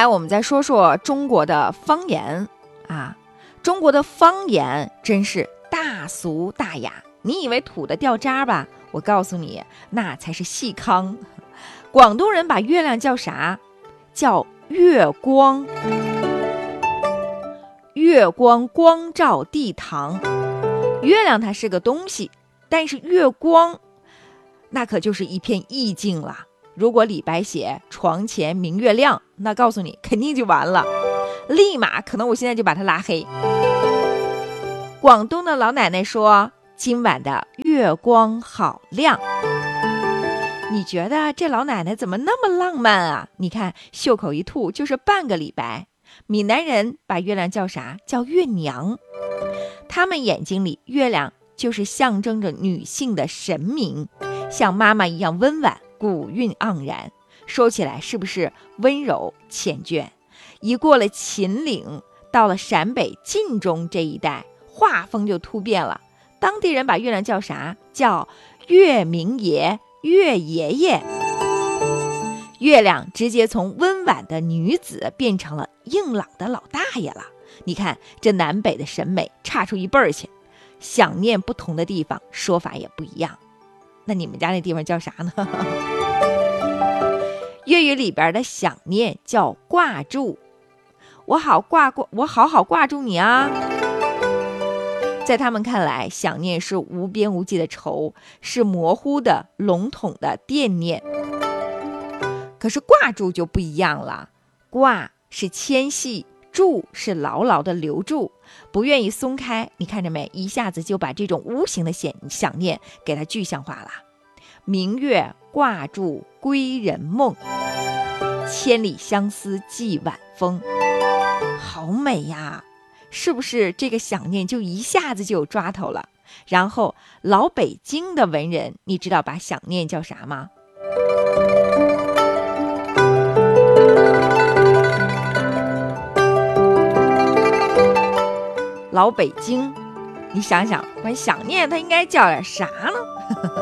来我们再说说中国的方言啊，中国的方言真是大俗大雅。你以为土的掉渣吧？我告诉你，那才是细糠。广东人把月亮叫啥？叫月光。月光光照地堂，月亮它是个东西，但是月光那可就是一片意境了。如果李白写床前明月亮，那告诉你肯定就完了，立马可能我现在就把他拉黑。广东的老奶奶说今晚的月光好亮，你觉得这老奶奶怎么那么浪漫啊？你看袖口一吐就是半个李白。闽南人把月亮叫啥？叫月娘。他们眼睛里月亮就是象征着女性的神明，像妈妈一样温婉，古韵盎然。说起来是不是温柔缱绻？一过了秦岭，到了陕北晋中这一带，画风就突变了。当地人把月亮叫啥？叫月明爷、月爷爷。月亮直接从温婉的女子变成了硬朗的老大爷了。你看这南北的审美差出一辈儿去，想念不同的地方说法也不一样。那你们家那地方叫啥呢？粤语里边的想念叫挂住，我好好挂住你啊。在他们看来，想念是无边无际的愁，是模糊的笼统的惦念。可是挂住就不一样了，挂是牵系，住是牢牢的留住，不愿意松开。你看着没？一下子就把这种无形的想念给它具象化了。明月挂住归人梦，千里相思寄晚风，好美呀！是不是这个想念就一下子就有抓头了？然后老北京的文人，你知道把想念叫啥吗？老北京，你想想，我想念它应该叫点啥呢？